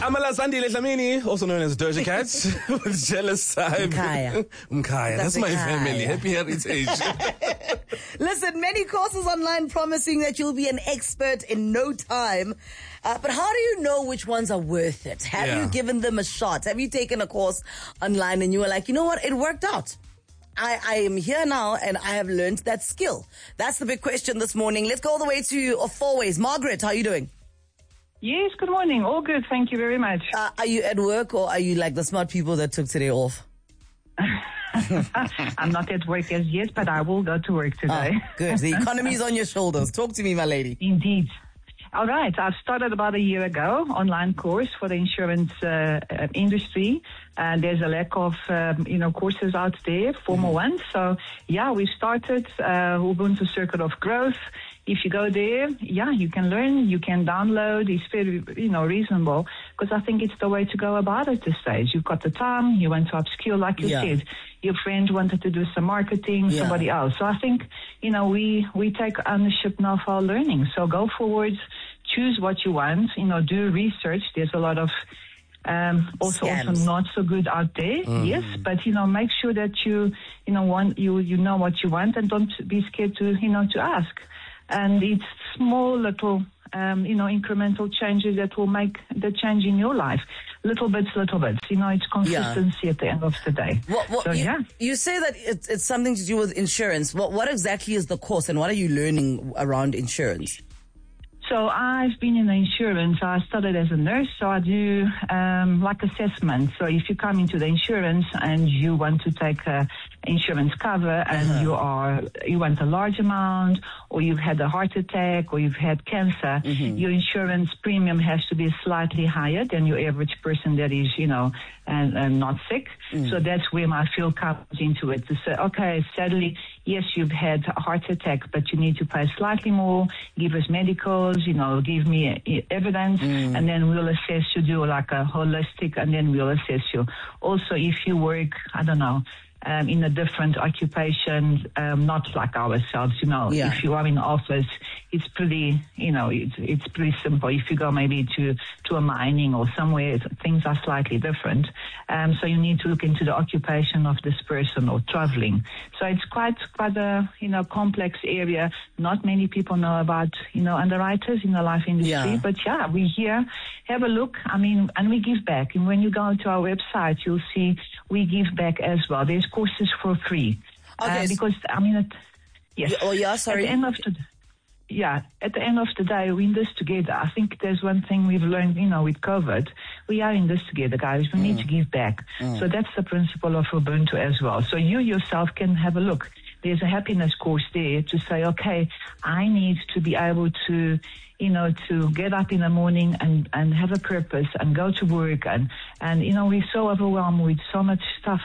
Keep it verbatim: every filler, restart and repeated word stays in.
Amala Sandile Dlamini, also known as Doja Cat, with Jealous Time. Mkhaya. Mkhaya. That's, That's my Mkhaya. family. Happy heritage. Listen, many courses online promising that you'll be an expert in no time. Uh, but how do you know which ones are worth it? Have Yeah. you given them a shot? Have you taken a course online and you were like, you know what? It worked out. I, I am here now and I have learned that skill. That's the big question this morning. Let's go all the way to uh, Four Ways. Margaret, how are you doing? Yes, good morning. All good. Thank you very much. Uh, are you at work or are you like the smart people that took today off? I'm not at work as yet, but I will go to work today. Oh, good. The economy is on your shoulders. Talk to me, my lady. Indeed. All right. I've started about a year ago, online course for the insurance uh, uh, industry. And there's a lack of, um, you know, courses out there, formal mm-hmm. ones. So, yeah, we started uh, Ubuntu Circuit of Growth. If you go there, yeah, you can learn, you can download. It's very, you know, reasonable because I think it's the way to go about it this stage. You've got the time, you want to upskill, like you yeah. said. Your friend wanted to do some marketing, yeah. somebody else. So I think, you know, we, we take ownership now for our learning. So go forward, choose what you want, you know, do research. There's a lot of um also Scams. also not so good out there. Mm. Yes, but you know, make sure that you, you know, want you you know what you want and don't be scared to, you know, to ask. And it's small little, um, you know, incremental changes that will make the change in your life. Little bits, little bits. You know, it's consistency yeah. at the end of the day. What, what, so, you, yeah. You say that it's, it's something to do with insurance. What, what exactly is the course and what are you learning around insurance? So I've been in insurance. I started as a nurse, so I do um, like assessments. So if you come into the insurance and you want to take a insurance cover and uh-huh. you are you want a large amount, or you've had a heart attack, or you've had cancer, mm-hmm. your insurance premium has to be slightly higher than your average person that is, you know, and, and not sick. Mm. So that's where my field comes into it to say, okay, sadly, yes, you've had a heart attack, but you need to pay slightly more. Give us medicals, you know, give me evidence, mm. and then we'll assess you, do like a holistic, and then we'll assess you. Also, if you work, I don't know, um, in a different occupation, um, not like ourselves, you know, yeah. if you are in office, it's pretty, you know, it's, it's pretty simple. If you go maybe to, to a mining or somewhere, things are slightly different. Um, so you need to look into the occupation of this person or traveling. So it's quite, quite a, you know, complex area. Not many people know about, you know, underwriters in the life industry, yeah. but yeah, we here have a look. I mean, and we give back. And when you go to our website, you'll see we give back as well. There's courses for free. Okay. Uh, because, I mean, it, yes. Yeah, oh, yeah, sorry. At the end of the Yeah, at the end of the day, we're in this together. I think there's one thing we've learned, you know, with COVID. We are in this together, guys. We mm. need to give back. Mm. So that's the principle of Ubuntu as well. So you yourself can have a look. There's a happiness course there to say, okay, I need to be able to, you know, to get up in the morning and, and have a purpose and go to work. And, and, you know, we're so overwhelmed with so much stuff